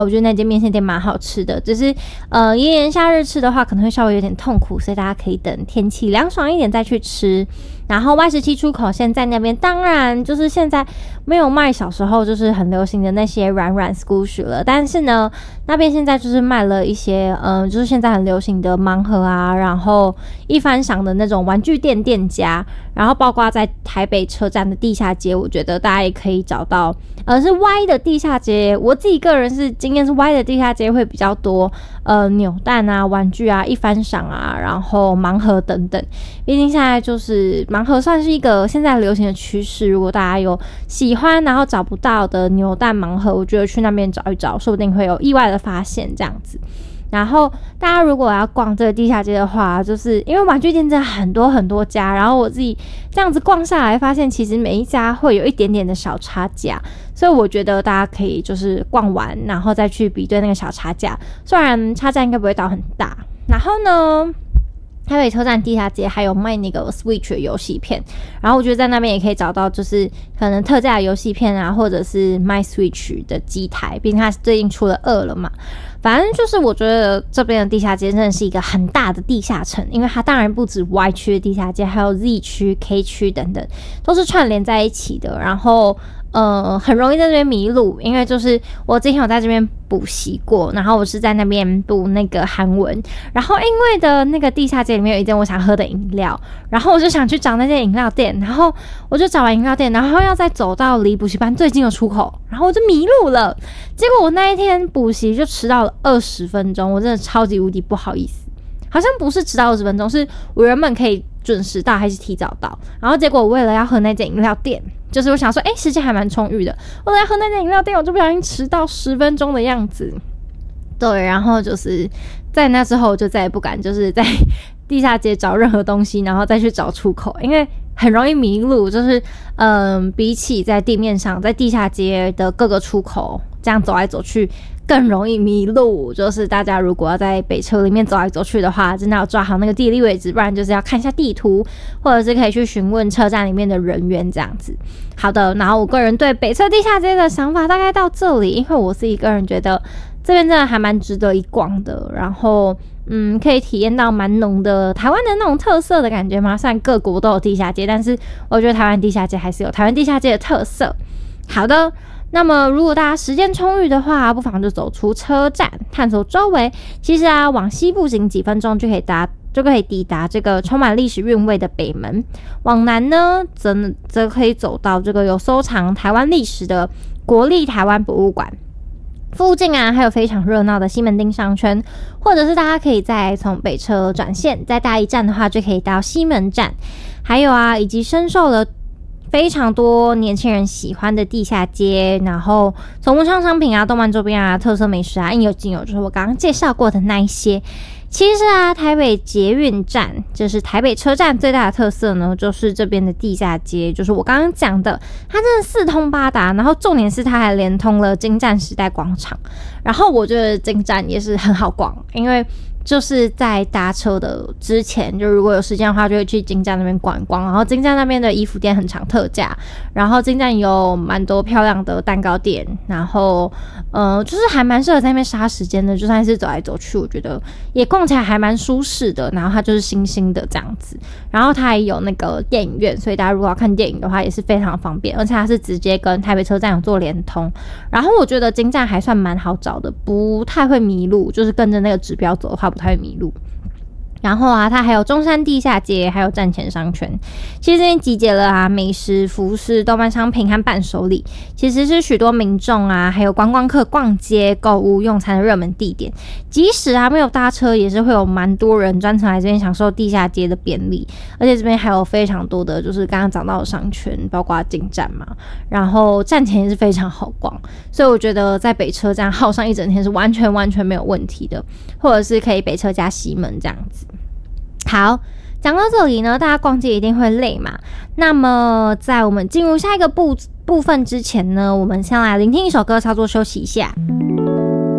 我觉得那间面线店蛮好吃的，只是炎炎夏日吃的话可能会稍微有点痛苦，所以大家可以等天气凉爽一点再去吃。然后 Y17 出口现在那边当然就是现在没有卖小时候就是很流行的那些软 Squoosh 了，但是呢那边现在就是卖了一些就是现在很流行的盲盒啊，然后一番赏的那种玩具店家，然后包括在台北车站的地下街，我觉得大家也可以找到是 Y 的地下街。我自己个人是经验是 Y 的地下街会比较多扭蛋啊、玩具啊、一番赏啊，然后盲盒等等。毕竟现在就是盲盒算是一个现在流行的趋势，如果大家有喜欢然后找不到的扭蛋盲盒，我觉得去那边找一找，说不定会有意外的发现这样子。然后大家如果要逛这个地下街的话，就是因为玩具店真的很多家，然后我自己这样子逛下来发现其实每一家会有一点点的小差价，所以我觉得大家可以就是逛完然后再去比对那个小差价，虽然差价应该不会到很大。然后呢台北车站地下街还有卖那个 Switch 的游戏片，然后我觉得在那边也可以找到就是可能特价的游戏片啊，或者是卖 Switch 的机台，毕竟它最近出了2了嘛。反正就是我觉得这边的地下街真的是一个很大的地下城，因为它当然不止 Y 区的地下街，还有 Z 区、K 区等等，都是串联在一起的。然后很容易在这边迷路，因为就是我之前有在这边补习过，然后我是在那边读那个韩文，然后因为的那个地下街里面有一间我想喝的饮料，然后我就想去找那间饮料店，然后我就找完饮料店，然后要再走到离补习班最近的出口，然后我就迷路了。结果我那一天补习就迟到了20分钟，我真的超级无敌不好意思。好像不是迟到20分钟，是我原本可以准时到还是提早到，然后结果我为了要喝那间饮料店，就是我想说时间还蛮充裕的，为了要喝那间饮料店我就不小心迟到10分钟的样子。对，然后就是在那之后我就再也不敢就是在地下街找任何东西然后再去找出口，因为很容易迷路，就是比起在地面上，在地下街的各个出口这样走来走去更容易迷路。就是大家如果要在北车里面走来走去的话，真的要抓好那个地理位置，不然就是要看一下地图，或者是可以去询问车站里面的人员这样子。好的，然后我个人对北车地下街的想法大概到这里，因为我自己个人觉得这边真的还蛮值得一逛的，然后可以体验到蛮浓的台湾的那种特色的感觉嘛。虽然各国都有地下街，但是我觉得台湾地下街还是有台湾地下街的特色。好的，那么如果大家时间充裕的话，不妨就走出车站探索周围。其实往西步行几分钟就可以抵达这个充满历史韵味的北门。往南呢则可以走到这个有收藏台湾历史的国立台湾博物馆。附近还有非常热闹的西门町商圈，或者是大家可以再从北车转线，再搭一站的话就可以到西门站。还有以及深受了非常多年轻人喜欢的地下街，然后从文创商品动漫周边特色美食应有尽有，就是我刚刚介绍过的那一些。其实台北捷运站就是台北车站最大的特色呢，就是这边的地下街，就是我刚刚讲的，它真的四通八达，然后重点是它还连通了京站时代广场。然后我觉得京站也是很好逛，因为就是在搭车的之前，就如果有时间的话就会去京站那边逛一逛，然后京站那边的衣服店很常特价，然后京站有蛮多漂亮的蛋糕店，然后就是还蛮适合在那边杀时间的，就算是走来走去我觉得也逛起来还蛮舒适的。然后它就是新兴的这样子，然后它也有那个电影院，所以大家如果要看电影的话也是非常方便，而且它是直接跟台北车站有做连通。然后我觉得京站还算蛮好找的，不太会迷路，就是跟着那个指标走的话不太会迷路。然后它还有中山地下街，还有站前商圈。其实这边集结了美食、服饰、动漫商品和伴手礼，其实是许多民众还有观光客逛街、购物、用餐的热门地点。即使没有搭车，也是会有蛮多人专程来这边享受地下街的便利。而且这边还有非常多的就是刚刚讲到的商圈，包括京站嘛，然后站前也是非常好逛，所以我觉得在北车站耗上一整天是完全没有问题的，或者是可以北车加西门这样子。好，讲到这里呢，大家逛街一定会累嘛。那么在我们进入下一个部分之前呢，我们先来聆听一首歌，操作休息一下。